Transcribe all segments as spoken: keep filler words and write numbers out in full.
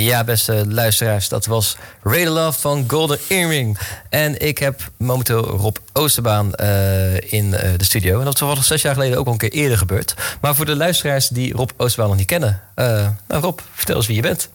Ja, beste luisteraars, dat was Radar Love van Golden Earring. En ik heb momenteel Rob Oosterbaan uh, in uh, de studio. En dat is toevallig zes jaar geleden ook al een keer eerder gebeurd. Maar voor de luisteraars die Rob Oosterbaan nog niet kennen... Uh, nou Rob, vertel eens wie je bent.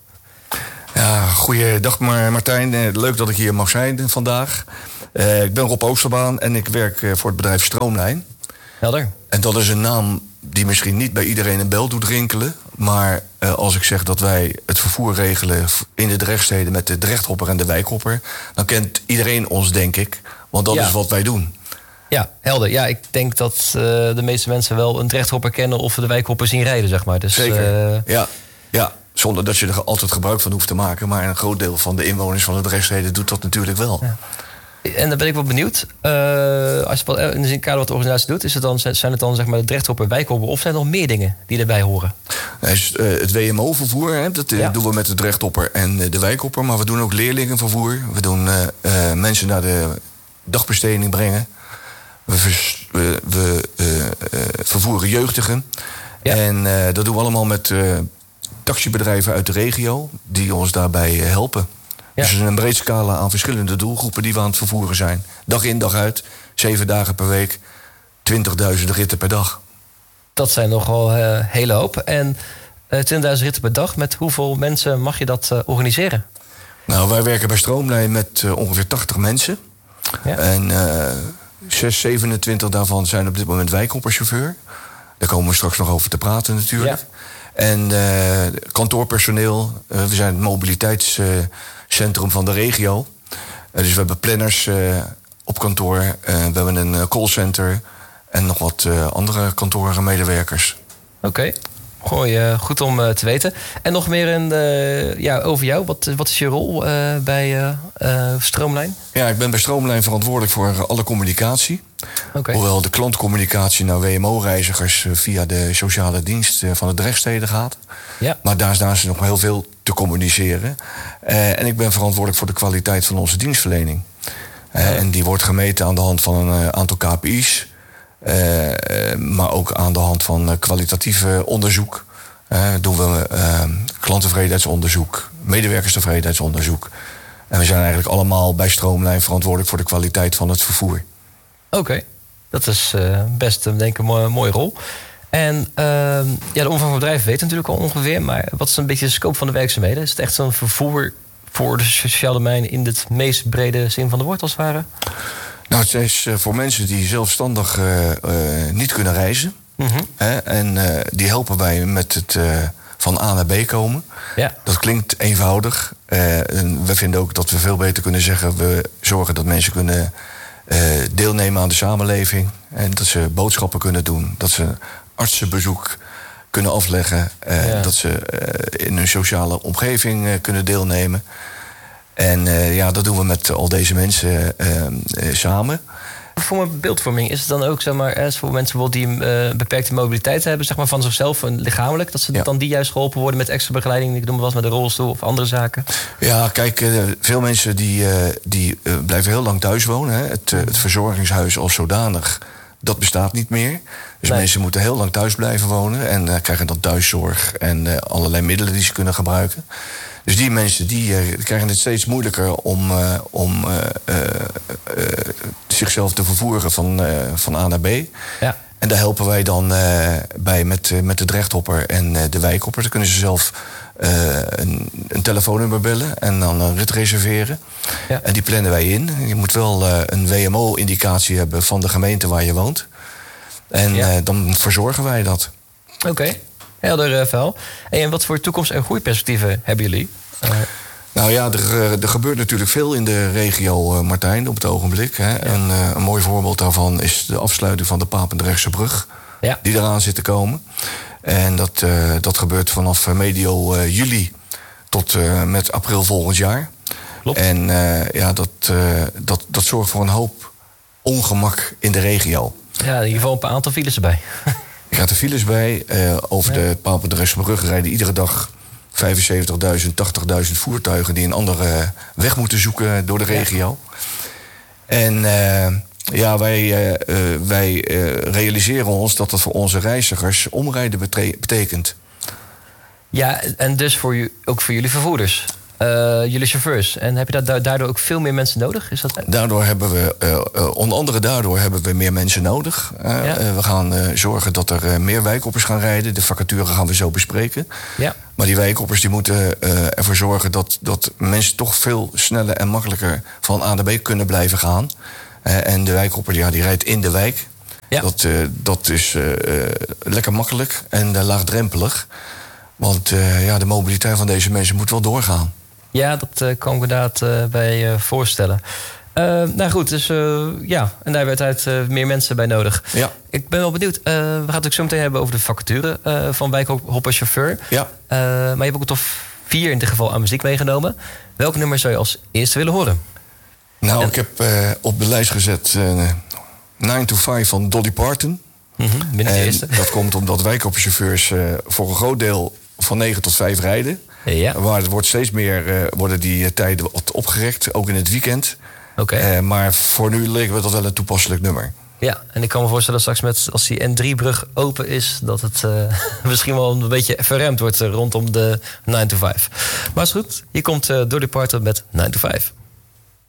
Ja, goeiedag Martijn. Leuk dat ik hier mag zijn vandaag. Uh, ik ben Rob Oosterbaan en ik werk voor het bedrijf Stroomlijn. Helder. En dat is een naam die misschien niet bij iedereen een bel doet rinkelen. Maar uh, als ik zeg dat wij het vervoer regelen in de Drechtsteden met de Drechthopper en de Wijkhopper, dan kent iedereen ons, denk ik. Want dat ja. is wat wij doen. Ja, helder. Ja, ik denk dat uh, de meeste mensen wel een Drechthopper kennen of de Wijkhopper zien rijden, zeg maar. Dus, Zeker. Uh... Ja, ja, zonder dat je er altijd gebruik van hoeft te maken. Maar een groot deel van de inwoners van de Drechtsteden doet dat natuurlijk wel. Ja. En dan ben ik wel benieuwd. Uh, als je in het kader wat de organisatie doet, is het dan, zijn het dan zeg maar de Drechthopper, Wijkhopper of zijn er nog meer dingen die erbij horen? Nee, het W M O-vervoer, hè, dat ja. doen we met de Drechthopper en de Wijkhopper. Maar we doen ook leerlingenvervoer. We doen uh, uh, mensen naar de dagbesteding brengen. We, vers, we, we uh, uh, vervoeren jeugdigen. Ja. En uh, dat doen we allemaal met uh, taxibedrijven uit de regio die ons daarbij uh, helpen. Ja. Dus er is een breed scala aan verschillende doelgroepen die we aan het vervoeren zijn. Dag in, dag uit, zeven dagen per week, twintigduizend ritten per dag. Dat zijn nogal een uh, hele hoop. En uh, twintigduizend ritten per dag, met hoeveel mensen mag je dat uh, organiseren? Nou, wij werken bij Stroomlijn met uh, ongeveer tachtig mensen. Ja. En uh, zes, zevenentwintig daarvan zijn op dit moment wijkhopperchauffeur. Daar komen we straks nog over te praten natuurlijk. Ja. En uh, kantoorpersoneel, uh, we zijn het mobiliteitscentrum van de regio. Uh, dus we hebben planners uh, op kantoor. Uh, we hebben een callcenter en nog wat uh, andere kantoren medewerkers. Oké, okay. Gooi, uh, goed om uh, te weten. En nog meer in de, ja, over jou. Wat, wat is je rol uh, bij uh, uh, Stroomlijn? Ja, ik ben bij Stroomlijn verantwoordelijk voor alle communicatie. Okay. Hoewel de klantcommunicatie naar W M O-reizigers via de sociale dienst van de Drechtsteden gaat. Ja. Maar daarnaast is nog heel veel te communiceren. Uh, en ik ben verantwoordelijk voor de kwaliteit van onze dienstverlening. Uh, ja. En die wordt gemeten aan de hand van een uh, aantal K P I's. Uh, maar ook aan de hand van uh, kwalitatieve onderzoek. Uh, doen we uh, klanttevredenheidsonderzoek, medewerkerstevredenheidsonderzoek. En we zijn eigenlijk allemaal bij Stroomlijn verantwoordelijk voor de kwaliteit van het vervoer. Oké, okay. Dat is uh, best denk ik een mooie, mooie rol. En uh, ja, de omvang van het bedrijf weet natuurlijk al ongeveer. Maar wat is een beetje de scope van de werkzaamheden? Is het echt zo'n vervoer voor de sociale domein in het meest brede zin van de woord als het ware? Nou, het is uh, voor mensen die zelfstandig uh, uh, niet kunnen reizen. Mm-hmm. Hè, en uh, die helpen wij met het uh, van A naar B komen. Ja. Dat klinkt eenvoudig. Uh, en we vinden ook dat we veel beter kunnen zeggen, we zorgen dat mensen kunnen uh, deelnemen aan de samenleving. En dat ze boodschappen kunnen doen. Dat ze artsenbezoek kunnen afleggen. Uh, ja. Dat ze uh, in hun sociale omgeving uh, kunnen deelnemen. En uh, ja, dat doen we met al deze mensen uh, uh, samen. Voor mijn beeldvorming is het dan ook, zeg maar, voor mensen bijvoorbeeld die uh, beperkte mobiliteit hebben, zeg maar van zichzelf en lichamelijk, dat ze ja. dan die juist geholpen worden met extra begeleiding, ik noem maar wat, met de rolstoel of andere zaken? Ja, kijk, uh, veel mensen die, uh, die uh, blijven heel lang thuis wonen. Hè. Het, uh, het verzorgingshuis als zodanig, dat bestaat niet meer. Dus nee. mensen moeten heel lang thuis blijven wonen en uh, krijgen dan thuiszorg en uh, allerlei middelen die ze kunnen gebruiken. Dus die mensen die, uh, krijgen het steeds moeilijker om, uh, om uh, uh, uh, zichzelf te vervoeren van, uh, van A naar B. Ja. En daar helpen wij dan uh, bij met, uh, met de Drechthopper en uh, de Wijkhopper. Dan kunnen ze zelf uh, een, een telefoonnummer bellen en dan een rit reserveren. Ja. En die plannen wij in. Je moet wel uh, een W M O-indicatie hebben van de gemeente waar je woont. En ja. uh, dan verzorgen wij dat. Oké. Okay. Helder uh, verhaal. En wat voor toekomst- en groeiperspectieven hebben jullie? Uh... Nou ja, er, er gebeurt natuurlijk veel in de regio, uh, Martijn, op het ogenblik. Hè. Ja. En uh, een mooi voorbeeld daarvan is de afsluiting van de Papendrechtse brug. Ja. Die eraan zit te komen. En dat, uh, dat gebeurt vanaf medio uh, juli tot uh, met april volgend jaar. Klopt. En uh, ja, dat, uh, dat, dat zorgt voor een hoop ongemak in de regio. Ja, in ieder geval een paar aantal files erbij. Er gaat de files bij. Uh, over ja. de Papendrechtse brug rijden iedere dag vijfenzeventigduizend, tachtigduizend voertuigen die een andere weg moeten zoeken door de regio. Ja. En uh, ja, wij, uh, uh, wij uh, realiseren ons dat dat voor onze reizigers omrijden betekent. Ja, en dus voor u, ook voor jullie vervoerders. Uh, jullie chauffeurs. En heb je da- daardoor ook veel meer mensen nodig? Is dat... Daardoor hebben we, uh, uh, onder andere daardoor hebben we meer mensen nodig. Uh, ja. uh, we gaan uh, zorgen dat er uh, meer wijkoppers gaan rijden. De vacature gaan we zo bespreken. Ja. Maar die wijkoppers die moeten uh, ervoor zorgen dat, dat mensen toch veel sneller en makkelijker van A naar B kunnen blijven gaan. Uh, en de wijkopper ja, die rijdt in de wijk. Ja. Dat, uh, dat is uh, uh, lekker makkelijk en uh, laagdrempelig. Want uh, ja, de mobiliteit van deze mensen moet wel doorgaan. Ja, dat uh, kan ik inderdaad uh, bij uh, voorstellen. Uh, nou goed, dus uh, ja, en daar werd uit uh, meer mensen bij nodig. Ja. Ik ben wel benieuwd. Uh, we gaan het ook zo meteen hebben over de vacature uh, van wijkhopperchauffeur. Ja. Uh, maar je hebt ook een top vier in dit geval aan muziek meegenomen. Welk nummer zou je als eerste willen horen? Nou, en... ik heb uh, op de lijst gezet uh, nine to five van Dolly Parton. Mm-hmm, binnen de eerste. Dat komt omdat wijkhopperchauffeurs uh, voor een groot deel van negen tot vijf rijden. Ja. Maar het wordt steeds meer uh, worden die uh, tijden opgerekt, ook in het weekend. Okay. Uh, maar voor nu lijkt me dat wel een toepasselijk nummer. Ja, en ik kan me voorstellen dat straks met, als die N drie brug open is, dat het uh, misschien wel een beetje verremd wordt uh, rondom de nine to five. Maar is goed, hier komt uh, Dolly Parton met nine to five.